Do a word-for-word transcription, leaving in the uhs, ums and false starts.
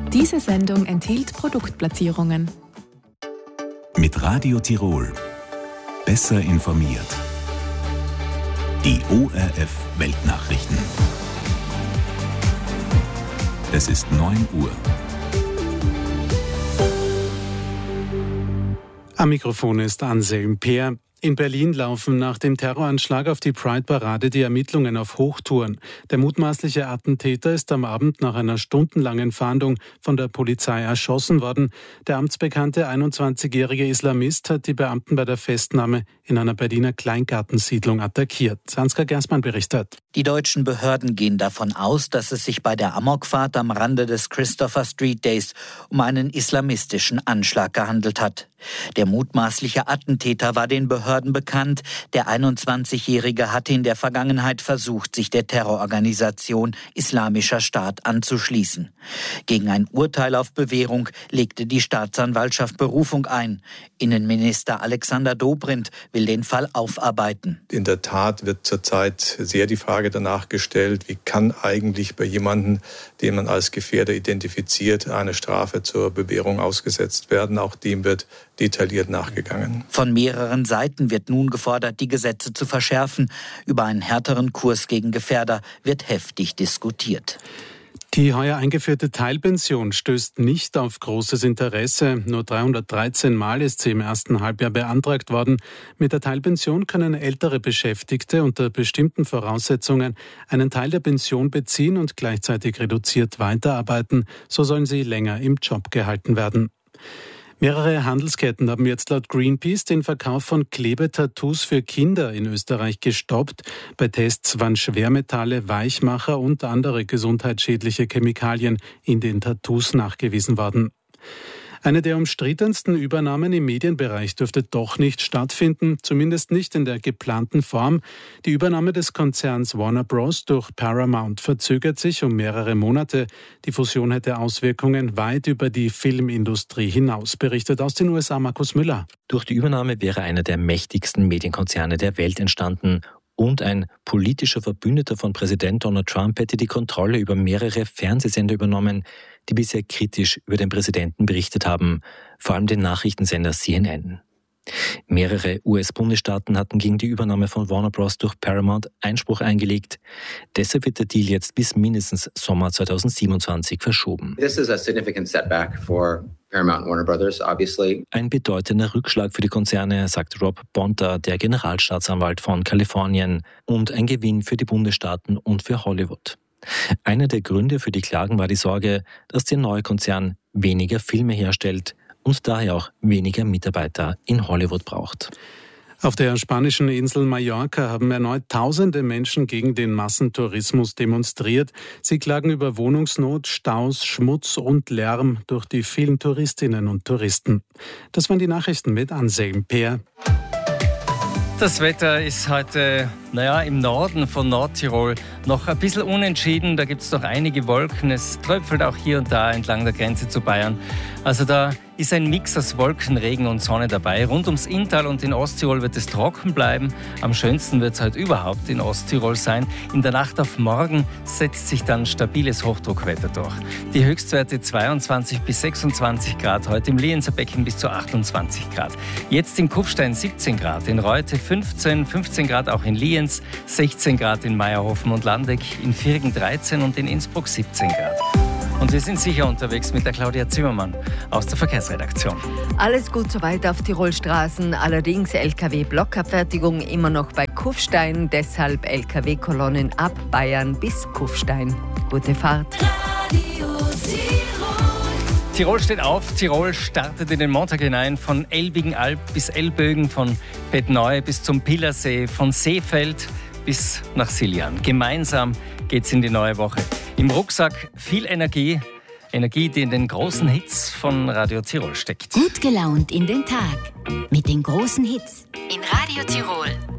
Diese Sendung enthielt Produktplatzierungen. Mit Radio Tirol. Besser informiert. Die O R F Weltnachrichten. Es ist neun Uhr. Am Mikrofon ist Anselm Peer. In Berlin laufen nach dem Terroranschlag auf die Pride-Parade die Ermittlungen auf Hochtouren. Der mutmaßliche Attentäter ist am Abend nach einer stundenlangen Fahndung von der Polizei erschossen worden. Der amtsbekannte einundzwanzigjährige Islamist hat die Beamten bei der Festnahme in einer Berliner Kleingartensiedlung attackiert. Ansgar Gersmann berichtet. Die deutschen Behörden gehen davon aus, dass es sich bei der Amokfahrt am Rande des Christopher Street Days um einen islamistischen Anschlag gehandelt hat. Der mutmaßliche Attentäter war den Behörden bekannt. Der einundzwanzigjährige hatte in der Vergangenheit versucht, sich der Terrororganisation Islamischer Staat anzuschließen. Gegen ein Urteil auf Bewährung legte die Staatsanwaltschaft Berufung ein. Innenminister Alexander Dobrindt will den Fall aufarbeiten. In der Tat wird zurzeit sehr die Frage danach gestellt, wie kann eigentlich bei jemandem, den man als Gefährder identifiziert, eine Strafe zur Bewährung ausgesetzt werden. Auch dem wird detailliert nachgegangen. Von mehreren Seiten wird nun gefordert, die Gesetze zu verschärfen. Über einen härteren Kurs gegen Gefährder wird heftig diskutiert. Die heuer eingeführte Teilpension stößt nicht auf großes Interesse. Nur dreihundertdreizehn Mal ist sie im ersten Halbjahr beantragt worden. Mit der Teilpension können ältere Beschäftigte unter bestimmten Voraussetzungen einen Teil der Pension beziehen und gleichzeitig reduziert weiterarbeiten. So sollen sie länger im Job gehalten werden. Mehrere Handelsketten haben jetzt laut Greenpeace den Verkauf von Klebetattoos für Kinder in Österreich gestoppt. Bei Tests waren Schwermetalle, Weichmacher und andere gesundheitsschädliche Chemikalien in den Tattoos nachgewiesen worden. Eine der umstrittensten Übernahmen im Medienbereich dürfte doch nicht stattfinden, zumindest nicht in der geplanten Form. Die Übernahme des Konzerns Warner Bros. Durch Paramount verzögert sich um mehrere Monate. Die Fusion hätte Auswirkungen weit über die Filmindustrie hinaus, berichtet aus den U S A Markus Müller. Durch die Übernahme wäre einer der mächtigsten Medienkonzerne der Welt entstanden. Und ein politischer Verbündeter von Präsident Donald Trump hätte die Kontrolle über mehrere Fernsehsender übernommen, die bisher kritisch über den Präsidenten berichtet haben, vor allem den Nachrichtensender C N N. Mehrere U S-Bundesstaaten hatten gegen die Übernahme von Warner Bros. Durch Paramount Einspruch eingelegt. Deshalb wird der Deal jetzt bis mindestens Sommer zweitausendsiebenundzwanzig verschoben. This is a significant setback for Paramount and Warner Brothers, obviously. Ein bedeutender Rückschlag für die Konzerne, sagt Rob Bonta, der Generalstaatsanwalt von Kalifornien, und ein Gewinn für die Bundesstaaten und für Hollywood. Einer der Gründe für die Klagen war die Sorge, dass der neue Konzern weniger Filme herstellt und daher auch weniger Mitarbeiter in Hollywood braucht. Auf der spanischen Insel Mallorca haben erneut tausende Menschen gegen den Massentourismus demonstriert. Sie klagen über Wohnungsnot, Staus, Schmutz und Lärm durch die vielen Touristinnen und Touristen. Das waren die Nachrichten mit Anselm Peer. Das Wetter ist heute, naja, im Norden von Nordtirol noch ein bisschen unentschieden. Da gibt es noch einige Wolken. Es tröpfelt auch hier und da entlang der Grenze zu Bayern. Also da ist ein Mix aus Wolken, Regen und Sonne dabei. Rund ums Inntal und in Osttirol wird es trocken bleiben. Am schönsten wird es heute überhaupt in Osttirol sein. In der Nacht auf morgen setzt sich dann stabiles Hochdruckwetter durch. Die Höchstwerte zweiundzwanzig bis sechsundzwanzig Grad, heute im Lienzer Becken bis zu achtundzwanzig Grad. Jetzt im Kufstein siebzehn Grad, in Reute fünfzehn, fünfzehn Grad auch in Lienz, sechzehn Grad in Meierhofen und Landeck, in Virgen dreizehn und in Innsbruck siebzehn Grad. Und wir sind sicher unterwegs mit der Claudia Zimmermann aus der Verkehrsredaktion. Alles gut soweit auf Tirolstraßen, allerdings L K W-Blockabfertigung immer noch bei Kufstein, deshalb L K W-Kolonnen ab Bayern bis Kufstein. Gute Fahrt. Tirol steht auf, Tirol startet in den Montag hinein, von Elbigen-Alb bis Elbögen, von Bettneu bis zum Pilersee, von Seefeld bis nach Siljan. Gemeinsam geht's in die neue Woche. Im Rucksack viel Energie, Energie, die in den großen Hits von Radio Tirol steckt. Gut gelaunt in den Tag mit den großen Hits in Radio Tirol.